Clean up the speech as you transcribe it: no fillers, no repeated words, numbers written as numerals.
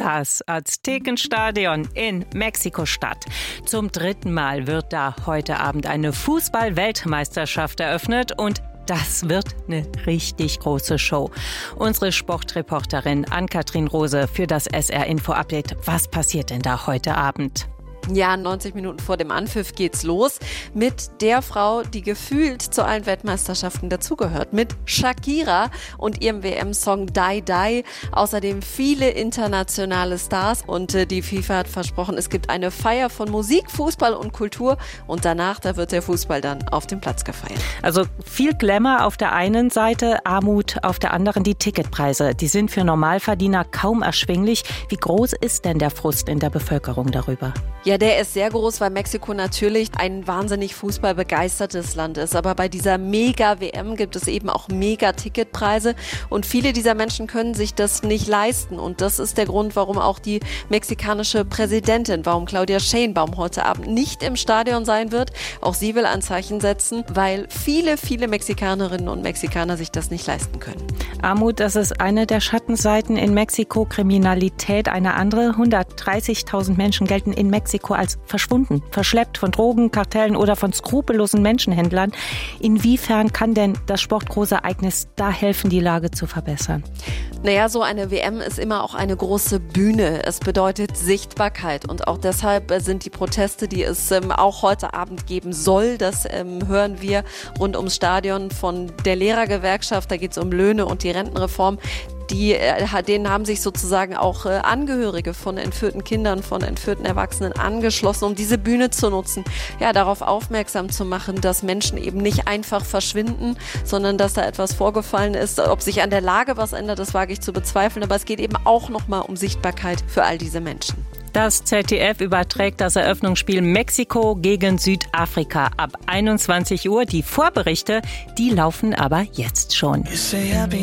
Das Aztekenstadion in Mexiko-Stadt. Zum 3. Mal wird da heute Abend eine Fußball-Weltmeisterschaft eröffnet und das wird eine richtig große Show. Unsere Sportreporterin Ann-Kathrin Rose für das SR-Info-Update. Was passiert denn da heute Abend? Ja, 90 Minuten vor dem Anpfiff geht's los mit der Frau, die gefühlt zu allen Weltmeisterschaften dazugehört, mit Shakira und ihrem WM-Song Die Die. Außerdem viele internationale Stars und die FIFA hat versprochen, es gibt eine Feier von Musik, Fußball und Kultur und danach, da wird der Fußball dann auf dem Platz gefeiert. Also viel Glamour auf der einen Seite, Armut auf der anderen. Die Ticketpreise, die sind für Normalverdiener kaum erschwinglich. Wie groß ist denn der Frust in der Bevölkerung darüber? Ja, der ist sehr groß, weil Mexiko natürlich ein wahnsinnig fußballbegeistertes Land ist. Aber bei dieser Mega-WM gibt es eben auch Mega-Ticketpreise. Und viele dieser Menschen können sich das nicht leisten. Und das ist der Grund, warum auch die mexikanische Präsidentin, warum Claudia Sheinbaum heute Abend nicht im Stadion sein wird. Auch sie will ein Zeichen setzen, weil viele Mexikanerinnen und Mexikaner sich das nicht leisten können. Armut, das ist eine der Schattenseiten in Mexiko. Kriminalität eine andere. 130.000 Menschen gelten in Mexiko als verschwunden, verschleppt von Drogenkartellen oder von skrupellosen Menschenhändlern. Inwiefern kann denn das Sportgroßereignis da helfen, die Lage zu verbessern? Naja, so eine WM ist immer auch eine große Bühne. Es bedeutet Sichtbarkeit und auch deshalb sind die Proteste, die es auch heute Abend geben soll, das hören wir rund ums Stadion von der Lehrergewerkschaft. Da geht es um Löhne und die Rentenreform. Denen haben sich sozusagen auch Angehörige von entführten Kindern, von entführten Erwachsenen angeschlossen, um diese Bühne zu nutzen, ja, darauf aufmerksam zu machen, dass Menschen eben nicht einfach verschwinden, sondern dass da etwas vorgefallen ist. Ob sich an der Lage was ändert, das wage ich zu bezweifeln, aber es geht eben auch nochmal um Sichtbarkeit für all diese Menschen. Das ZDF überträgt das Eröffnungsspiel Mexiko gegen Südafrika ab 21 Uhr. Die Vorberichte, die laufen aber jetzt schon.